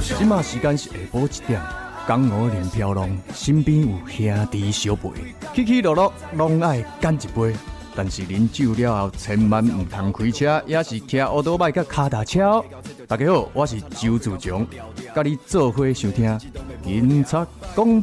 即马时间是下晡1点，江湖连飘浪，身边有兄弟相陪，起起落落拢爱干一杯。但是啉酒了后，千万唔通开车，也是骑奥多麦甲脚踏车哦。大家好，我是周自强，甲你做伙收听警察广